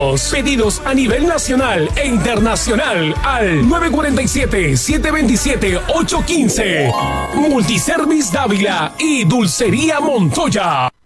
Pedidos a nivel nacional e internacional al 947-727-815. Multiservice Dávila y Dulcería Montoya.